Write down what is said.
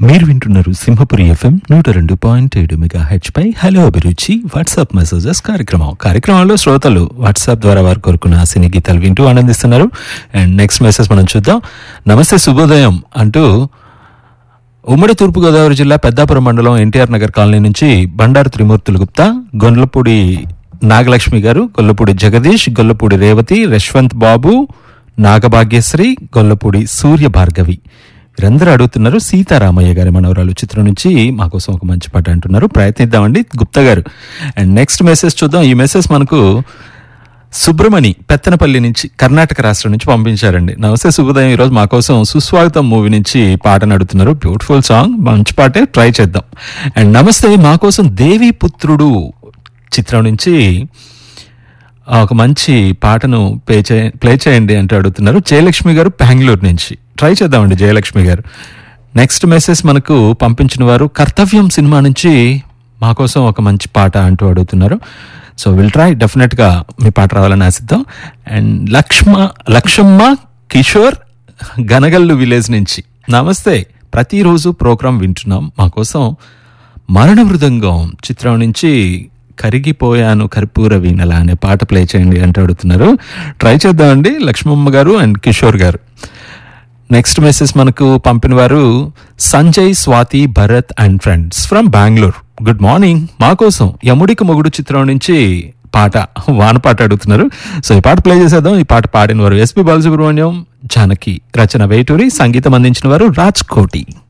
మీరు వింటున్నారు Simhapuri FM 102.7 megahertz పై hello అభిరుచి వాట్సాప్ మెసేజెస్ కార్యక్రమంలో శ్రోతలు వాట్సాప్ ద్వారా వారు కోరుకున్న సినీ గీతాలు వింటూ ఆనందిస్తున్నారు. అండ్ నెక్స్ట్ మెసేజ్ మనం చూద్దాం. నమస్తే శుభోదయం అంటూ ఉమ్మడి తూర్పుగోదావరి జిల్లా పెద్దాపురం మండలం ఎన్టీఆర్ నగర్ కాలనీ నుంచి బండారు త్రిమూర్తులు గుప్తా, గొల్లపూడి నాగలక్ష్మి గారు, గొల్లపూడి జగదీష్, గొల్లపూడి రేవతి, యశ్వంత్ బాబు, నాగభాగ్యశ్రీ, గొల్లపూడి సూర్య భార్గవి వీరందరూ అడుగుతున్నారు. సీతారామయ్య గారి మనవరాలు చిత్రం నుంచి మా కోసం ఒక మంచి పాట అంటున్నారు. ప్రయత్నిద్దామండి గుప్తా గారు. అండ్ నెక్స్ట్ మెసేజ్ చూద్దాం. ఈ మెసేజ్ మనకు సుబ్రమణి పెత్తనపల్లి నుంచి, కర్ణాటక రాష్ట్రం నుంచి పంపించారండి. నమస్తే శుభోదయం, ఈరోజు మా కోసం సుస్వాగతం మూవీ నుంచి పాటను అడుగుతున్నారు. బ్యూటిఫుల్ సాంగ్, మంచి పాటే, ట్రై చేద్దాం. అండ్ నమస్తే, మా కోసం దేవి పుత్రుడు చిత్రం నుంచి ఒక మంచి పాటను ప్లే చేయండి అంటూ అడుగుతున్నారు. జయలక్ష్మి గారు బెంగళూరు నుంచి. ట్రై చేద్దామండి జయలక్ష్మి గారు. నెక్స్ట్ మెసేజ్ మనకు పంపించిన వారు కర్తవ్యం సినిమా నుంచి మా కోసం ఒక మంచి పాట అంటూ అడుగుతున్నారు. సో విల్ ట్రై, డెఫినెట్గా మీ పాట రావాలని ఆశిద్దాం. అండ్ లక్ష్మమ్మ కిషోర్ గనగల్లు విలేజ్ నుంచి, నమస్తే, ప్రతిరోజు ప్రోగ్రాం వింటున్నాం, మా కోసం మరణ మృదంగం చిత్రం నుంచి కరిగిపోయాను కర్పూర వీణల అనే పాట ప్లే చేయండి అంటూ అడుగుతున్నారు. ట్రై చేద్దామండి లక్ష్మమ్మ గారు అండ్ కిషోర్ గారు. నెక్స్ట్ మెసేజ్ మనకు పంపిన వారు Sanjay, Swathi, Bharat and friends from Bengaluru. Good morning, మా కోసం యముడికి మొగుడు చిత్రం నుంచి పాట, వాన పాట అడుగుతున్నారు. సో ఈ పాట ప్లే చేసేద్దాం. ఈ పాట పాడిన వారు ఎస్పి బాలసుబ్రహ్మణ్యం, జానకి, రచన వేటూరి, సంగీతం అందించిన వారు రాజ్ కోటి.